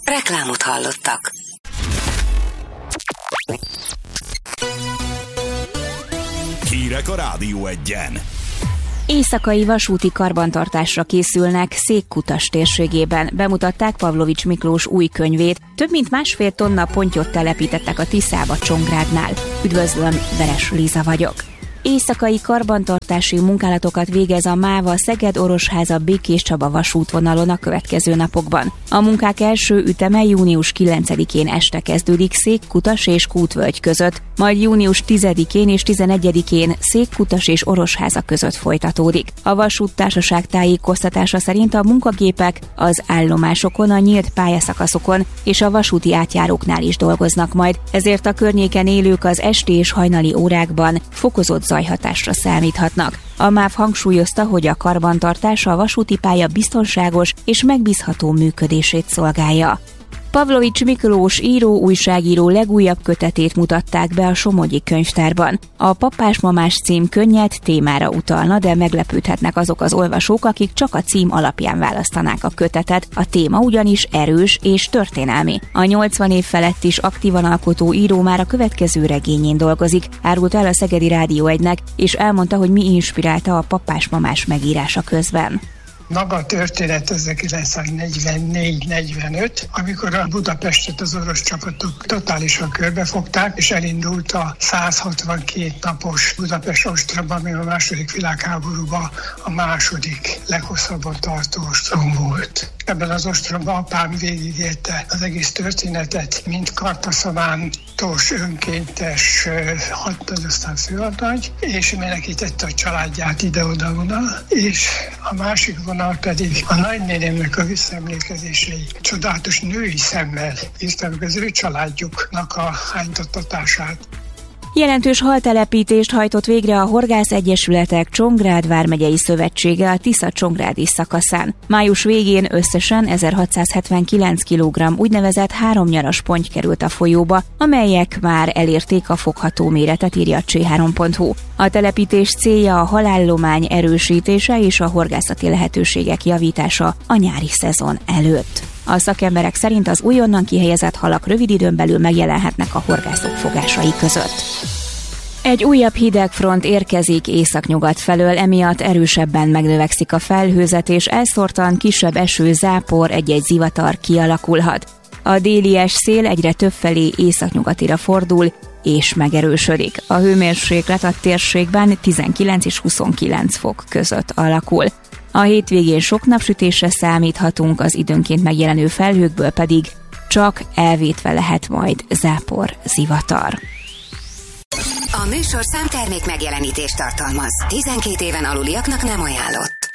Reklámot hallottak. Hírek a Rádió Egyen. Éjszakai vasúti karbantartásra készülnek Székkutas térségében. Bemutatták Pavlovics Miklós új könyvét. Több mint 1,5 tonna pontyot telepítettek a Tiszába Csongrádnál. Üdvözlöm, Veres Liza vagyok. Éjszakai karbantartási munkálatokat végez a MÁVA Szeged-Orosháza-Békéscsaba vasútvonalon a következő napokban. A munkák első üteme június 9-én este kezdődik Székkutas és Kútvölgy között, majd június 10-én és 11-én Székkutas és Orosháza között folytatódik. A vasúttársaság tájékoztatása szerint a munkagépek az állomásokon, a nyílt pályaszakaszokon és a vasúti átjáróknál is dolgoznak majd, ezért a környéken élők az esti és hajnali órákban fokozott zajhatásra számíthatnak. A MÁV hangsúlyozta, hogy a karbantartás a vasúti pálya biztonságos és megbízható működését szolgálja. Pavlovics Miklós újságíró legújabb kötetét mutatták be a Somogyi Könyvtárban. A Papás-mamás cím könnyed témára utalna, de meglepődhetnek azok az olvasók, akik csak a cím alapján választanák a kötetet. A téma ugyanis erős és történelmi. A 80 év felett is aktívan alkotó író már a következő regényén dolgozik, árult el a Szegedi Rádió 1-nek, és elmondta, hogy mi inspirálta a Papás-mamás megírása közben. Maga a történet 1944-45, amikor a Budapestet az orosz csapatok totálisan körbefogták, és elindult a 162 napos Budapest ostromba, ami a második világháborúban a második leghosszabban tartó ostrom volt. Ebben az ostromban apám végigélte az egész történetet, mint kartaszamántos, önkéntes hadnagy, aztán főhadnagy, és menekítette a családját ide-oda-oda, és a másik vonal pedig a nagynénémnek a visszaemlékezései csodálatos női szemmel írtam meg az ő családjuknak a hánytattatását. Jelentős haltelepítést hajtott végre a Horgász Egyesületek Csongrád vármegyei szövetsége a Tisza-Csongrádi szakaszán. Május végén összesen 1679 kg úgynevezett háromnyaras ponty került a folyóba, amelyek már elérték a fogható méretet, írja a Cz3.hu. A telepítés célja a halállomány erősítése és a horgászati lehetőségek javítása a nyári szezon előtt. A szakemberek szerint az újonnan kihelyezett halak rövid időn belül megjelenhetnek a horgászok fogásai között. Egy újabb hidegfront érkezik északnyugat felől, emiatt erősebben megnövekszik a felhőzet, és elszórtan kisebb eső, zápor, egy-egy zivatar kialakulhat. A délies szél egyre többfelé északnyugatira fordul, és megerősödik. A hőmérséklet a térségben 19 és 29 fok között alakul. A hétvégén sok napsütésre számíthatunk, az időnként megjelenő felhőkből pedig csak elvétve lehet majd zápor, zivatar. A műsorszám termék megjelenítést tartalmaz. 12 éven aluliaknak nem ajánlott.